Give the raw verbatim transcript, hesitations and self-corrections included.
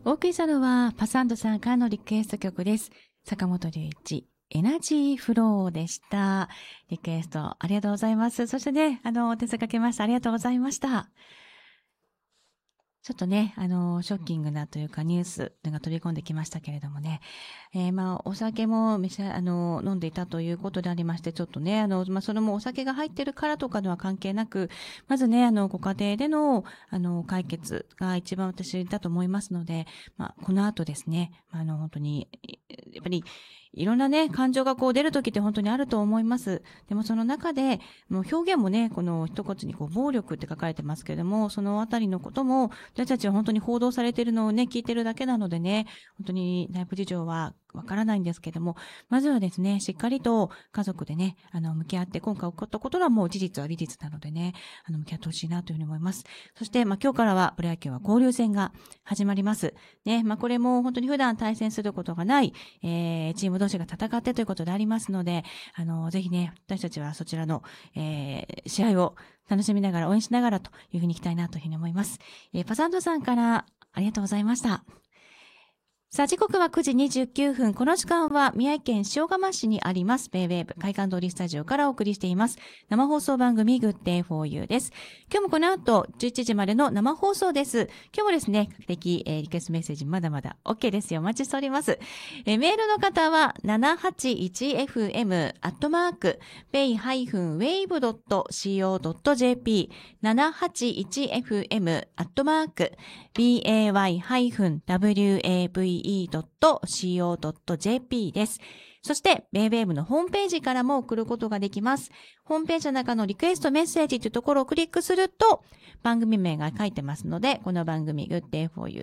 お送りしたのはパサンドさんからのリクエスト曲です。坂本龍一、エナジーフローでした。リクエストありがとうございます。そしてね、あの、お手数かけました。ありがとうございました。ちょっとね、あの、ショッキングなというかニュースが飛び込んできましたけれどもね。えー、まあ、お酒も召し、あの、飲んでいたということでありまして、ちょっとね、あの、まあ、それもお酒が入ってるからとかでは関係なく、まずね、あの、ご家庭での、あの、解決が一番私だと思いますので、まあ、この後ですね、あの、本当に、やっぱり、いろんなね、感情がこう出るときって本当にあると思います。でもその中で、もう表現もね、この一言にこう暴力って書かれてますけれども、そのあたりのことも、私たちは本当に報道されているのをね、聞いてるだけなのでね、本当に内部事情はわからないんですけども、まずはですね、しっかりと家族でね、あの、向き合って、今回起こったことはもう事実は事実なのでね、あの、向き合ってほしいなというふうに思います。そして、まあ、今日からはプロ野球は交流戦が始まります。ね、まあ、これも本当に普段対戦することがない、えー、チーム同士が戦ってということでありますので、あの、ぜひね、私たちはそちらの、えー、試合を楽しみながら、応援しながらというふうに行きたいなというふうに思います。えー、パサンドさんからありがとうございました。さあ、時刻はくじにじゅうきゅうふん。この時間は宮城県塩釜市にありますベイウェーブ海岸通りスタジオからお送りしています。生放送番組 Good Day for You です。今日もこの後じゅういちじまでの生放送です。今日もですね、各的、えー、リクエストメッセージまだまだ OK ですよ。お待ちしております。えー、メールの方は ななはちいちエフエム アットマーク ベイ ウェーブ ドット シーオー ドット ジェーピー ななはちいちエフエム アットマーク ベイ ウェーブイー ドット シーオー ドット ジェーピー です。そして、ベイウェーブのホームページからも送ることができます。ホームページの中のリクエストメッセージというところをクリックすると、番組名が書いてますので、この番組 Good Day for You